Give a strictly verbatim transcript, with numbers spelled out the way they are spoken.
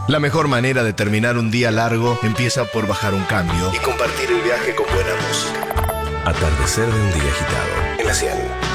La mejor manera de terminar un día largo empieza por bajar un cambio y compartir el viaje con buena música. Atardecer de un día agitado en la cien.